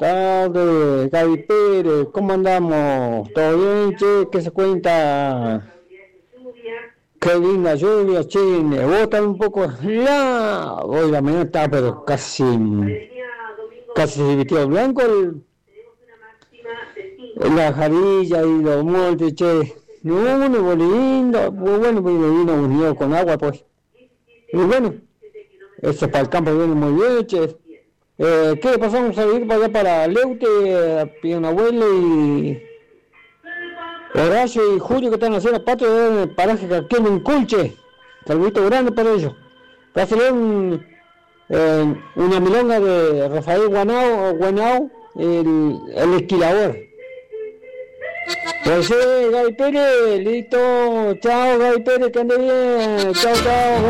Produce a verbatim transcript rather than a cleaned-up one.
tardes, Gaby Pérez, ¿cómo andamos? ¿Todo bien, che? ¿Qué se cuenta? Qué linda lluvia, che, nevó un poco. Ya, hoy la mañana está, pero casi, casi se vistió blanco el, la jarilla y los montes, che. No, bueno, lindo, muy bueno, pues vino unido con agua, pues. Y bueno, eso para el campo viene muy bien, che. Eh, ¿Qué le pasamos a ir para allá para Leute, a Pienabuelo y Horacio y Julio que están haciendo patio en el paraje que aquí en un culche? Saludito grande para ellos. Va a salir un, eh, una milonga de Rafael Guanao, Guanao el, el esquilador. Pues sí, Gaby Pérez, listo. Chao, Gaby Pérez, que ande bien. Chao, chao.